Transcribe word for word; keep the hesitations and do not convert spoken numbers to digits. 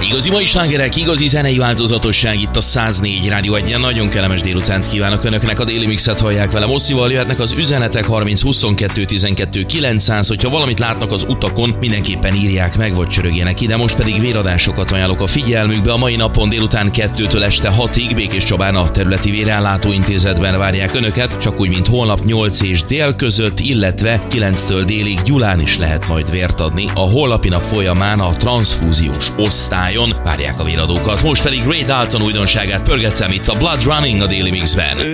Igazi mai slágerek, igazi zenei változatosság itt a száz négy Rádió egyen. Nagyon kellemes délutánt kívánok Önöknek, a Daily Mixet hallják velem. Osszival jöhetnek az üzenetek harminc huszonkettő tizenkettő kilencszáz. Hogyha valamit látnak az utakon, mindenképpen írják meg, vagy csörögjenek ide. Most pedig véradásokat ajánlok a figyelmükbe. A mai napon délután kettőtől este hatig Békés Csabán a területi vérellátó intézetben várják Önöket, csak úgy, mint holnap nyolc és dél között, illetve kilenctől délig Gyulán is lehet majd vért adni. A holnapi nap folyamán a transzfúziós osztályon várják a véradókat. Most pedig Ray Dalton újdonságát pörgetszem itt a Blood Running a Daily Mixben.